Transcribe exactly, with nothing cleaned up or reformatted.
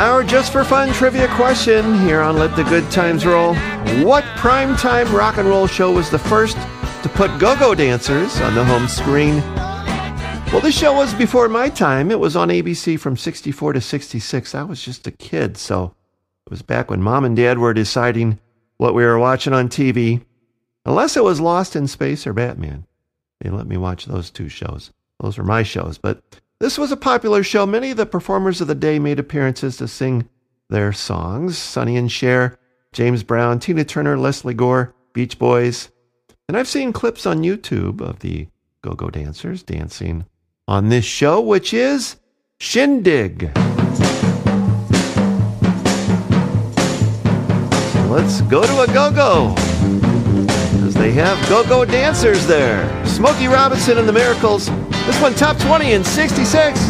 Our just for fun trivia question here on Let the Good Times Roll. What primetime rock and roll show was the first to put go-go dancers on the home screen? Well, this show was before my time. It was on A B C from sixty-four to sixty-six. I was just a kid, so it was back when Mom and Dad were deciding what we were watching on T V. Unless it was Lost in Space or Batman. They let me watch those two shows. Those were my shows, but this was a popular show. Many of the performers of the day made appearances to sing their songs. Sonny and Cher, James Brown, Tina Turner, Leslie Gore, Beach Boys. And I've seen clips on YouTube of the go-go dancers dancing on this show, which is Shindig. So let's go to a go-go, because they have go-go dancers there. Smokey Robinson and the Miracles. This one top twenty in sixty-six.